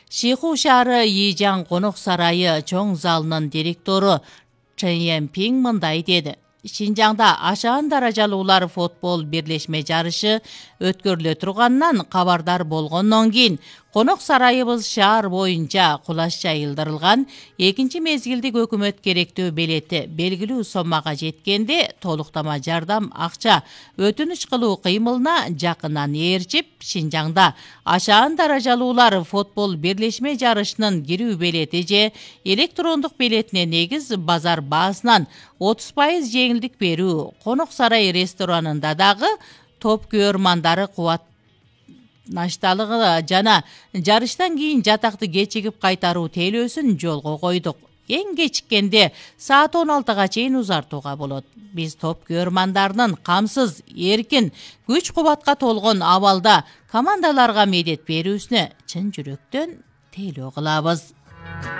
Шиху шаары Ийжан конок сарайы чоң залынын директору Чен Янпин мындай деди. Шинжаңда ашаан даражалуулар футбол бирлешме жарышы өткөрүлө турганынан кабардар болгондон кийин конок сарайыбыз шаар боюнча кулаш жайылдырылган экинчи мезгилдик өкмөт керектөө белети белгилүү соммага жеткенде толуктама жардам акча өтүнүч кылуу кыймылына жакындан ээрчип, Шинжаңда ашаан даражалуулар футбол бирлешме жарышынын кирүү белети же электрондук белетине негиз базар баасынан 30% жеңилдик берүү, конок сарай ресторанында дагы топ көрмандары кубат нашталыгы жана жарыштан кийин жатакты кечигип кайтаруу тейлөөсүн жолго койдук. Эң кечиккенде саат 16-га чейин узартууга болот. Биз топ көрмандарынын камсыз, эркин, күч кубатка толгон абалда командаларга медет берүүсүнө чын жүрөктөн тейлөө кылабыз.